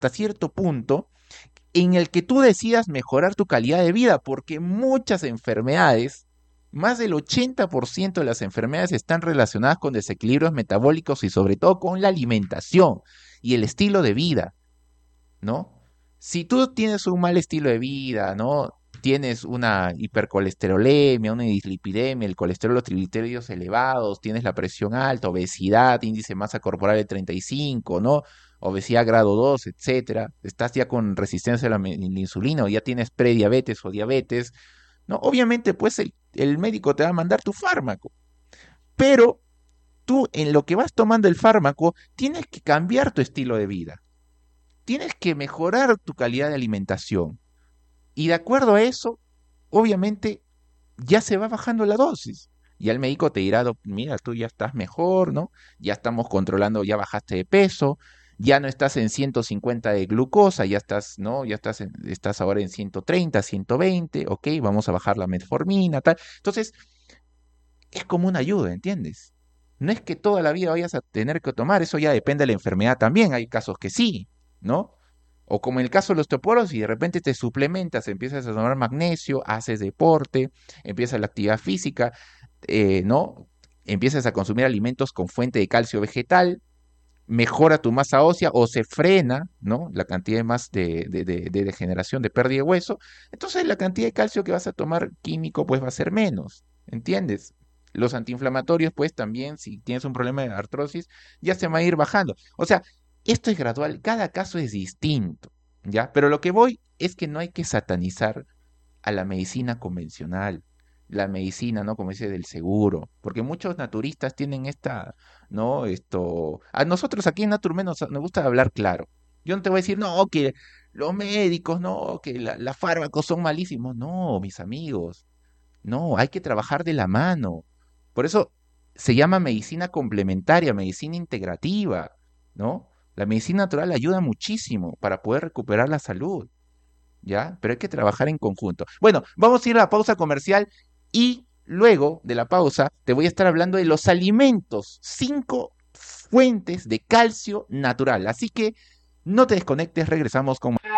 hasta cierto punto en el que tú decidas mejorar tu calidad de vida, porque muchas enfermedades, más del 80% de las enfermedades están relacionadas con desequilibrios metabólicos y sobre todo con la alimentación y el estilo de vida, ¿no? Si tú tienes un mal estilo de vida, ¿no? Tienes una hipercolesterolemia, una dislipidemia, el colesterol, los triglicéridos elevados, tienes la presión alta, obesidad, índice de masa corporal de 35, ¿no? Obesidad grado 2, etcétera. Estás ya con resistencia a la insulina o ya tienes prediabetes o diabetes, ¿no? Obviamente, pues el médico te va a mandar tu fármaco, pero tú en lo que vas tomando el fármaco tienes que cambiar tu estilo de vida, tienes que mejorar tu calidad de alimentación. Y de acuerdo a eso, obviamente ya se va bajando la dosis. Ya el médico te dirá, mira, tú ya estás mejor, ¿no? Ya estamos controlando, ya bajaste de peso, ya no estás en 150 de glucosa, ya estás, ¿no? Ya estás ahora en 130, 120, ok, vamos a bajar la metformina, tal. Entonces, es como una ayuda, ¿entiendes? No es que toda la vida vayas a tener que tomar, eso ya depende de la enfermedad también, hay casos que sí, ¿no? O como en el caso de la osteoporosis, de repente te suplementas, empiezas a tomar magnesio, haces deporte, empiezas la actividad física, ¿no? Empiezas a consumir alimentos con fuente de calcio vegetal, mejora tu masa ósea o se frena, ¿no? La cantidad de, más de degeneración, de pérdida de hueso. Entonces la cantidad de calcio que vas a tomar químico pues va a ser menos, ¿entiendes? Los antiinflamatorios pues también, si tienes un problema de artrosis, ya se va a ir bajando. O sea, esto es gradual, cada caso es distinto, ¿ya? Pero lo que voy es que no hay que satanizar a la medicina convencional, la medicina, ¿no? Como dice, del seguro, porque muchos naturistas tienen esta, ¿no? Esto, a nosotros aquí en Naturmen nos gusta hablar claro. Yo no te voy a decir, no, que los médicos, no, que los fármacos son malísimos. No, mis amigos, no, hay que trabajar de la mano. Por eso se llama medicina complementaria, medicina integrativa, ¿no? La medicina natural ayuda muchísimo para poder recuperar la salud. ¿Ya? Pero hay que trabajar en conjunto. Bueno, vamos a ir a la pausa comercial y luego de la pausa te voy a estar hablando de los alimentos, 5 fuentes de calcio natural. Así que no te desconectes, regresamos con...